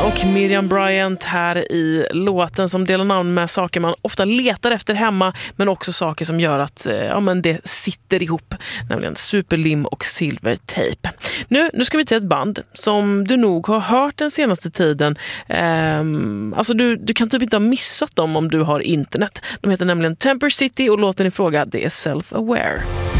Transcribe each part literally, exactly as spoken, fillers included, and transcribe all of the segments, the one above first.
och Miriam Bryant här i låten som delar namn med saker man ofta letar efter hemma, men också saker som gör att ja, men det sitter ihop, nämligen superlim och silvertejp. Nu, nu ska vi till ett band som du nog har hört den senaste tiden. Ehm, alltså du, du kan typ inte ha missat dem om du har internet. De heter nämligen Temper City och låten i fråga, det är Self-Aware.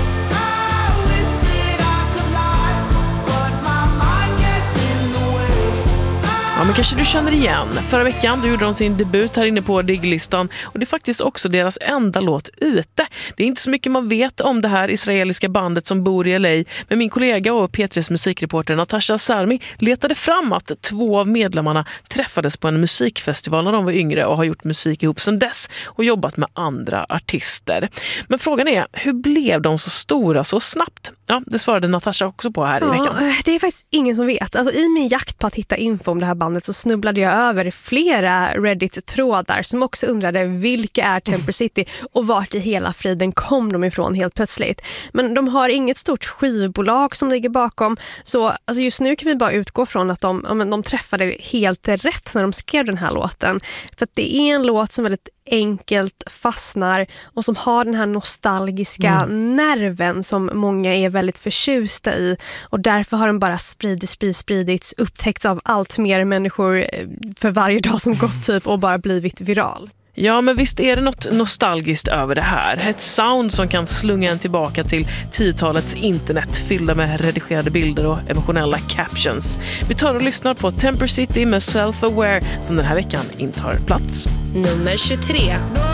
Ja, men kanske du känner igen. Förra veckan då gjorde de sin debut här inne på Digglistan och det är faktiskt också deras enda låt ute. Det är inte så mycket man vet om det här israeliska bandet som bor i L A, men min kollega och P tre:s musikreporter Natasha Sarmi letade fram att två av medlemmarna träffades på en musikfestival när de var yngre och har gjort musik ihop sedan dess och jobbat med andra artister. Men frågan är, hur blev de så stora så snabbt? Ja, det svarade Natasha också på här ja, i veckan. Det är faktiskt ingen som vet. Alltså, i min jakt på att hitta info om det här bandet så snubblade jag över flera Reddit-trådar som också undrade vilka är Temper City och vart i hela friden kom de ifrån helt plötsligt. Men de har inget stort skivbolag som ligger bakom, så alltså just nu kan vi bara utgå från att de, ja, men de träffade helt rätt när de skrev den här låten. För att det är en låt som väldigt enkelt fastnar och som har den här nostalgiska mm. nerven som många är väldigt förtjusta i, och därför har den bara spridits, spridits, spridits upptäckts av allt mer människor för varje dag som gått typ och bara blivit viral. Ja, men visst är det något nostalgiskt över det här. Ett sound som kan slunga en tillbaka till tiotalets internet fyllda med redigerade bilder och emotionella captions. Vi tar och lyssnar på Temper City med Self-Aware som den här veckan intar plats. Nummer tjugotre.